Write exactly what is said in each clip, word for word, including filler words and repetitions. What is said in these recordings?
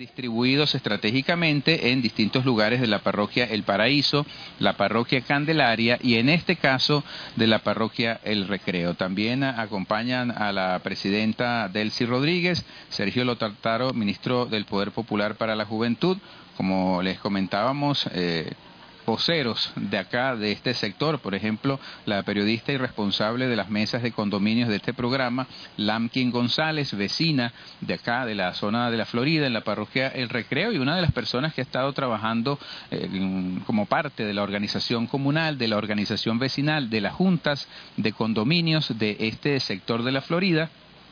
distribuidos estratégicamente en distintos lugares de la parroquia El Paraíso, la parroquia Candelaria y en este caso de la parroquia El Recreo. También acompañan a la presidenta Delcy Rodríguez, Sergio Lotartaro, ministro del Poder Popular para la Juventud, como les comentábamos, eh, voceros de acá, de este sector, por ejemplo, la periodista y responsable de las mesas de condominios de este programa, Lamkin González, vecina de acá, de la zona de la Florida, en la parroquia El Recreo, y una de las personas que ha estado trabajando eh, como parte de la organización comunal, de la organización vecinal, de las juntas de condominios de este sector de la Florida,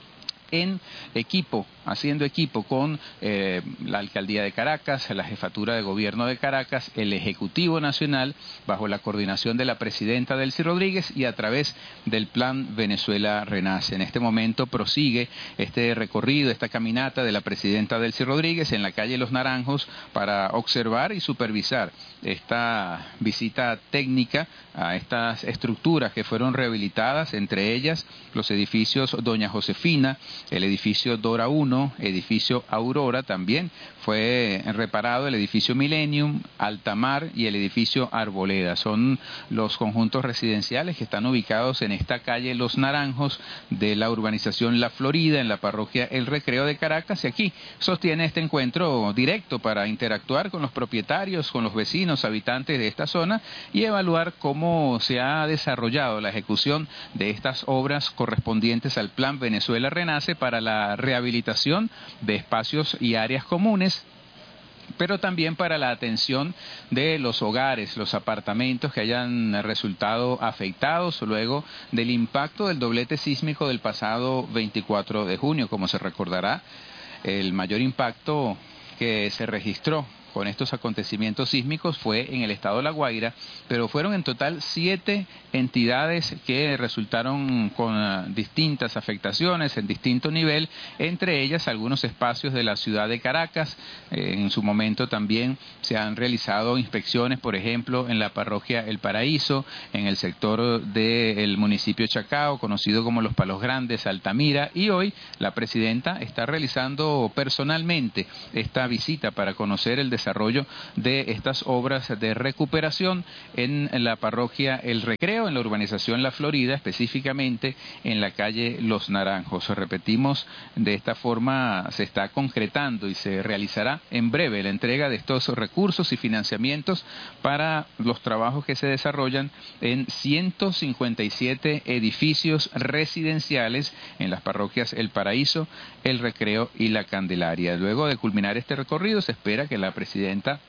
en equipo, haciendo equipo con eh, la Alcaldía de Caracas, la Jefatura de Gobierno de Caracas, el Ejecutivo Nacional, bajo la coordinación de la Presidenta Delcy Rodríguez y a través del Plan Venezuela Renace. En este momento prosigue este recorrido, esta caminata de la Presidenta Delcy Rodríguez en la calle Los Naranjos para observar y supervisar esta visita técnica a estas estructuras que fueron rehabilitadas, entre ellas los edificios Doña Josefina, el edificio Dora uno, edificio Aurora, también fue reparado el edificio Millennium, Altamar y el edificio Arboleda. Son los conjuntos residenciales que están ubicados en esta calle Los Naranjos de la urbanización La Florida, en la parroquia El Recreo de Caracas, y aquí sostiene este encuentro directo para interactuar con los propietarios, con los vecinos, habitantes de esta zona y evaluar cómo se ha desarrollado la ejecución de estas obras correspondientes al Plan Venezuela Renace para la rehabilitación de espacios y áreas comunes, pero también para la atención de los hogares, los apartamentos que hayan resultado afectados luego del impacto del doblete sísmico del pasado veinticuatro de junio. Como se recordará, el mayor impacto que se registró con estos acontecimientos sísmicos fue en el estado de La Guaira, pero fueron en total siete entidades que resultaron con uh, distintas afectaciones en distinto nivel, entre ellas algunos espacios de la ciudad de Caracas. Eh, en su momento también se han realizado inspecciones, por ejemplo, en la parroquia El Paraíso, en el sector del municipio Chacao, conocido como Los Palos Grandes, Altamira, y hoy la presidenta está realizando personalmente esta visita para conocer el desarrollo de estas obras de recuperación en la parroquia El Recreo, en la urbanización La Florida, específicamente en la calle Los Naranjos. Repetimos, de esta forma se está concretando y se realizará en breve la entrega de estos recursos y financiamientos para los trabajos que se desarrollan en ciento cincuenta y siete edificios residenciales en las parroquias El Paraíso, El Recreo y La Candelaria. Luego de culminar este recorrido, se espera que la presidenta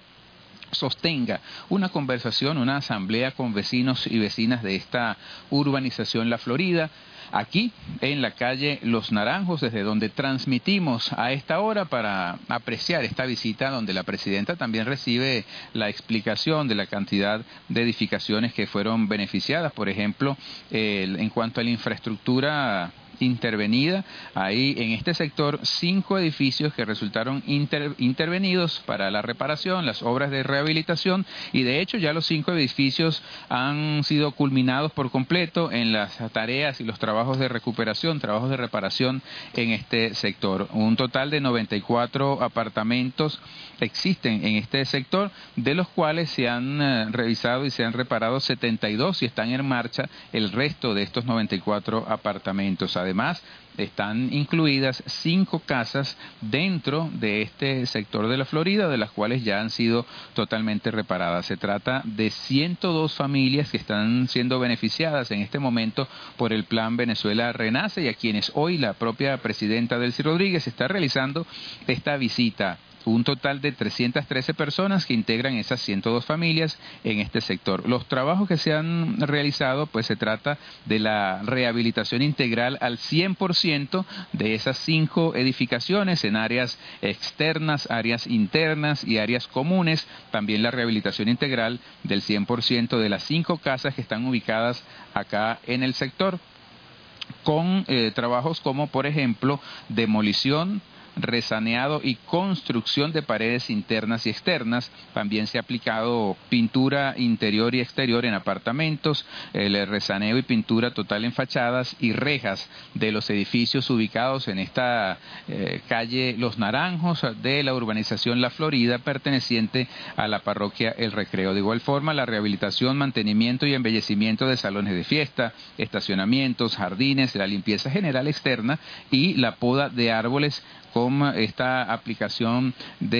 sostenga una conversación, una asamblea con vecinos y vecinas de esta urbanización La Florida, aquí en la calle Los Naranjos, desde donde transmitimos a esta hora para apreciar esta visita, donde la presidenta también recibe la explicación de la cantidad de edificaciones que fueron beneficiadas. Por ejemplo, eh, en cuanto a la infraestructura intervenida, hay en este sector cinco edificios que resultaron inter, intervenidos para la reparación, las obras de rehabilitación, y de hecho ya los cinco edificios han sido culminados por completo en las tareas y los trabajos de recuperación, trabajos de reparación en este sector. Un total de noventa y cuatro apartamentos existen en este sector, de los cuales se han eh, revisado y se han reparado setenta y dos y están en marcha el resto de estos noventa y cuatro apartamentos. Además, están incluidas cinco casas dentro de este sector de la Florida, de las cuales ya han sido totalmente reparadas. Se trata de ciento dos familias que están siendo beneficiadas en este momento por el Plan Venezuela Renace y a quienes hoy la propia presidenta Delcy Rodríguez está realizando esta visita. Un total de trescientas trece personas que integran esas ciento dos familias en este sector. Los trabajos que se han realizado, pues se trata de la rehabilitación integral al cien por ciento de esas cinco edificaciones en áreas externas, áreas internas y áreas comunes. También la rehabilitación integral del cien por ciento de las cinco casas que están ubicadas acá en el sector, con eh, trabajos como, por ejemplo, demolición, resaneado y construcción de paredes internas y externas. También se ha aplicado pintura interior y exterior en apartamentos, el resaneo y pintura total en fachadas y rejas de los edificios ubicados en esta eh, calle Los Naranjos de la urbanización La Florida, perteneciente a la parroquia El Recreo. De igual forma, la rehabilitación, mantenimiento y embellecimiento de salones de fiesta, estacionamientos, jardines, la limpieza general externa y la poda de árboles con esta aplicación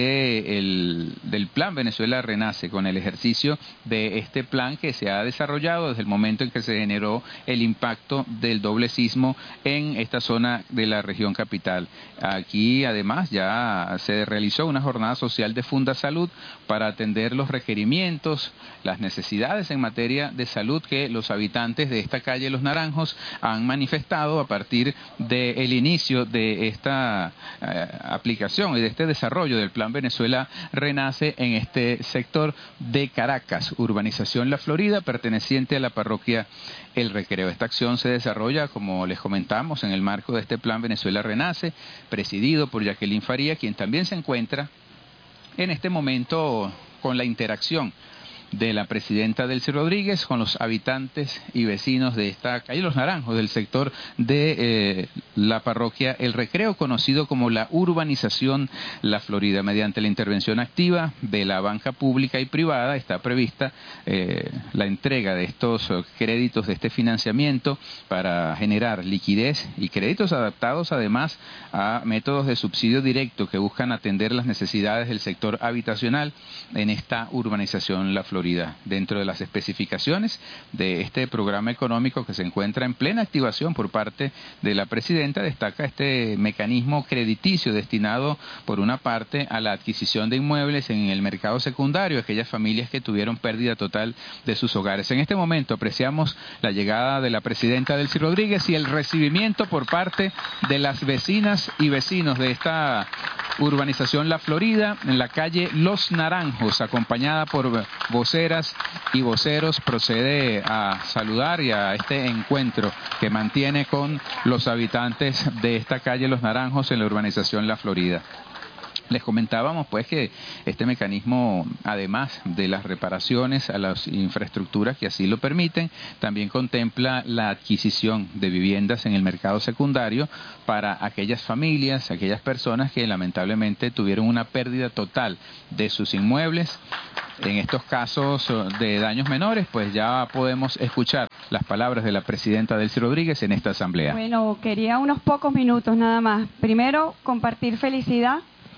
de el, del Plan Venezuela Renace, con el ejercicio de este plan que se ha desarrollado desde el momento en que se generó el impacto del doble sismo en esta zona de la región capital. Aquí además ya se realizó una jornada social de Funda Salud para atender los requerimientos, las necesidades en materia de salud que los habitantes de esta calle Los Naranjos han manifestado a partir del inicio de esta eh, aplicación y de este desarrollo del Plan Venezuela Renace en este sector de Caracas, urbanización La Florida, perteneciente a la parroquia El Recreo. Esta acción se desarrolla, como les comentamos, en el marco de este Plan Venezuela Renace, presidido por Jacqueline Faría, quien también se encuentra en este momento con la interacción de la presidenta Delcy Rodríguez con los habitantes y vecinos de esta calle Los Naranjos, del sector de eh, la parroquia El Recreo, conocido como la urbanización La Florida. Mediante la intervención activa de la banca pública y privada está prevista eh, la entrega de estos créditos, de este financiamiento, para generar liquidez y créditos adaptados además a métodos de subsidio directo que buscan atender las necesidades del sector habitacional en esta urbanización La Florida. Dentro de las especificaciones de este programa económico, que se encuentra en plena activación por parte de la presidenta, destaca este mecanismo crediticio destinado por una parte a la adquisición de inmuebles en el mercado secundario, aquellas familias que tuvieron pérdida total de sus hogares. En este momento apreciamos la llegada de la presidenta Delcy Rodríguez y el recibimiento por parte de las vecinas y vecinos de esta urbanización La Florida, en la calle Los Naranjos, acompañada por voceras y voceros. Procede a saludar y a este encuentro que mantiene con los habitantes de esta calle Los Naranjos en la urbanización La Florida. Les comentábamos pues que este mecanismo, además de las reparaciones a las infraestructuras que así lo permiten, también contempla la adquisición de viviendas en el mercado secundario para aquellas familias, aquellas personas que lamentablemente tuvieron una pérdida total de sus inmuebles. En estos casos de daños menores, pues ya podemos escuchar las palabras de la presidenta Delcy Rodríguez en esta asamblea. Bueno, quería unos pocos minutos nada más. Primero, compartir felicidad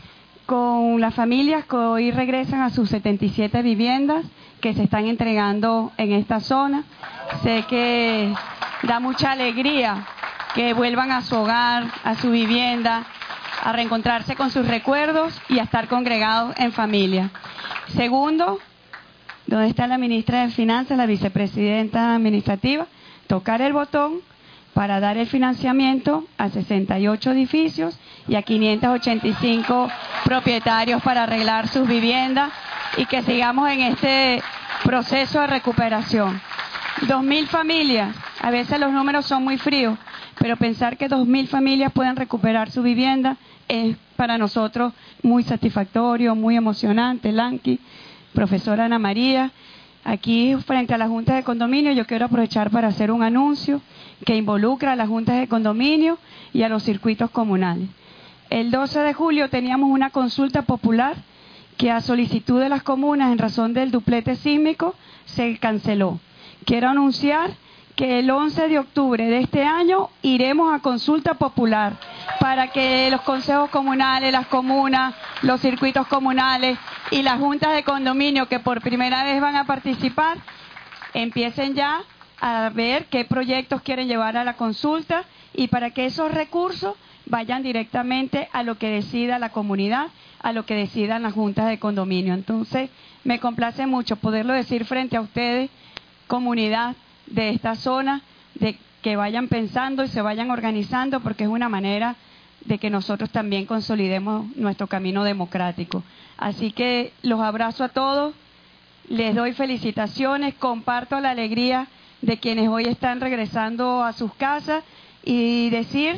con las familias que hoy regresan a sus setenta y siete viviendas que se están entregando en esta zona. Sé que da mucha alegría que vuelvan a su hogar, a su vivienda, a reencontrarse con sus recuerdos y a estar congregados en familia. Segundo, ¿dónde está la ministra de Finanzas, la vicepresidenta administrativa? Tocar el botón para dar el financiamiento a sesenta y ocho edificios y a quinientos ochenta y cinco propietarios para arreglar sus viviendas y que sigamos en este proceso de recuperación. Dos mil familias, a veces los números son muy fríos, pero pensar que dos mil familias pueden recuperar su vivienda es para nosotros muy satisfactorio, muy emocionante. Lanqui, profesora Ana María, aquí frente a la Junta de Condominio yo quiero aprovechar para hacer un anuncio que involucra a las juntas de condominio y a los circuitos comunales. El doce de julio teníamos una consulta popular que a solicitud de las comunas en razón del duplete sísmico se canceló. Quiero anunciar que el once de octubre de este año iremos a consulta popular para que los consejos comunales, las comunas, los circuitos comunales y las juntas de condominio que por primera vez van a participar empiecen ya a ver qué proyectos quieren llevar a la consulta y para que esos recursos vayan directamente a lo que decida la comunidad, a lo que decidan las juntas de condominio. Entonces, me complace mucho poderlo decir frente a ustedes, comunidad de esta zona, de que vayan pensando y se vayan organizando, porque es una manera de que nosotros también consolidemos nuestro camino democrático. Así que los abrazo a todos, les doy felicitaciones, comparto la alegría de quienes hoy están regresando a sus casas y decir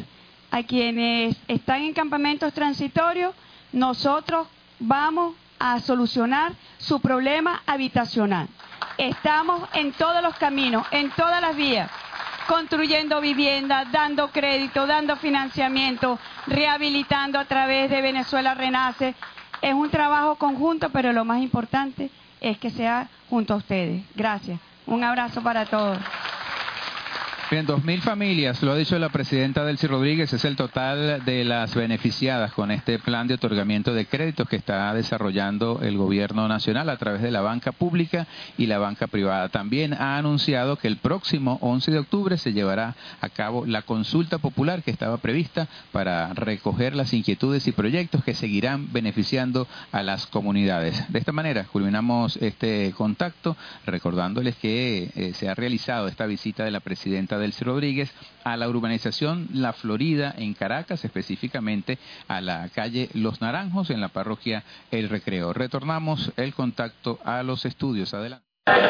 a quienes están en campamentos transitorios, nosotros vamos a solucionar su problema habitacional. Estamos en todos los caminos, en todas las vías, construyendo viviendas, dando crédito, dando financiamiento, rehabilitando a través de Venezuela Renace. Es un trabajo conjunto, pero lo más importante es que sea junto a ustedes. Gracias. Un abrazo para todos. Bien, dos mil familias, lo ha dicho la presidenta Delcy Rodríguez, es el total de las beneficiadas con este plan de otorgamiento de créditos que está desarrollando el gobierno nacional a través de la banca pública y la banca privada. También ha anunciado que el próximo once de octubre se llevará a cabo la consulta popular que estaba prevista para recoger las inquietudes y proyectos que seguirán beneficiando a las comunidades. De esta manera culminamos este contacto recordándoles que eh, se ha realizado esta visita de la presidenta Delcy Rodríguez a la urbanización La Florida en Caracas, específicamente a la calle Los Naranjos en la parroquia El Recreo. Retornamos el contacto a los estudios. Adelante.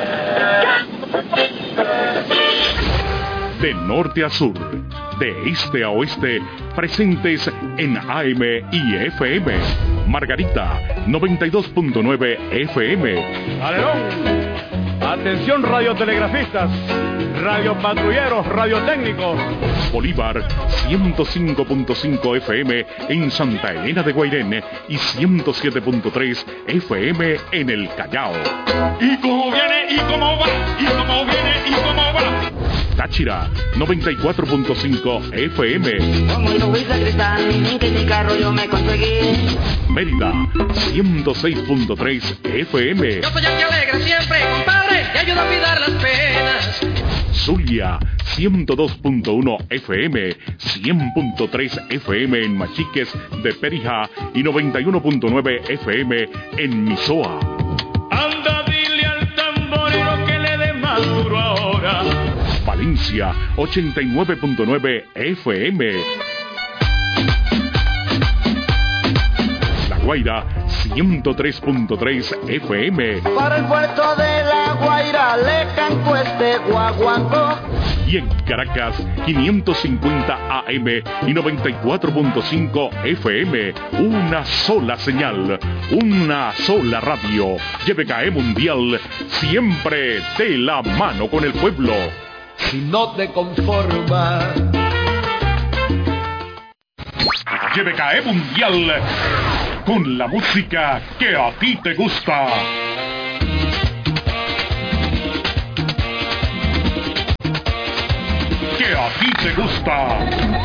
De norte a sur, de este a oeste, presentes en A M y F M. Margarita, noventa y dos punto nueve F M. ¡Alerón! Atención radiotelegrafistas, radiopatrulleros, radiotécnicos. Bolívar, ciento cinco punto cinco F M en Santa Elena de Guairén y ciento siete punto tres F M en el Callao. ¿Y cómo viene? ¿Y cómo va? ¿Y cómo viene? ¿Y cómo va? Táchira, noventa y cuatro punto cinco F M. Como el nubes de cristal, que mi carro yo me conseguí. Mérida, ciento seis punto tres F M. Yo soy el que alegra siempre, compadre, y ayuda a olvidar las penas. Zulia, ciento dos punto uno F M, cien punto tres F M en Machiques de Perijá y noventa y uno punto nueve F M en Misoa. Anda, dile al tamborero que le dé más duro ahora. Valencia, ochenta y nueve punto nueve F M. La Guaira, ciento tres punto tres F M. Para el puerto de La Guaira le canto este guaguancó. Y en Caracas, quinientos cincuenta A M y noventa y cuatro punto cinco F M. Una sola señal, una sola radio. Y B K E Mundial, siempre de la mano con el pueblo. Si no te conformas. Y B K E Mundial, con la música que a ti te gusta. Que a ti te gusta.